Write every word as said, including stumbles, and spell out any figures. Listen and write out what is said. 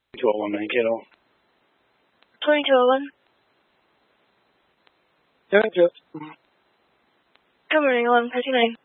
twelve one nine Kilo. twenty-two oh one. Yeah, just. Good morning, eleven fifty-nine.